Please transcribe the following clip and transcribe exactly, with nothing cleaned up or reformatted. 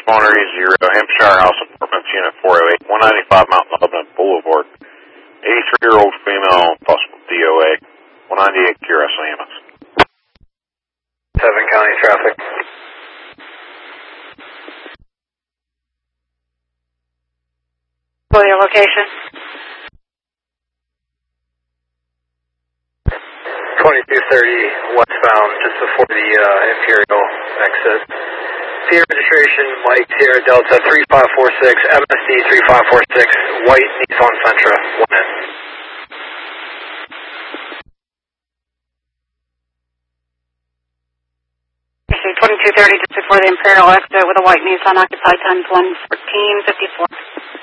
Responder E zero, Hampshire House Apartments, Unit four oh eight, one ninety-five Mount Lebanon Boulevard. eighty-three-year-old female, possible D O A, one ninety-eight Q R S A M S. seven County traffic. For your location? twenty-two thirty westbound, just before the uh, Imperial exit. Sierra registration, Mike Sierra Delta three five four six, M S D three five four six, white Nissan Sentra, one in. twenty-two thirty just before the Imperial exit with a white Nissan occupied times one fourteen fifty-four.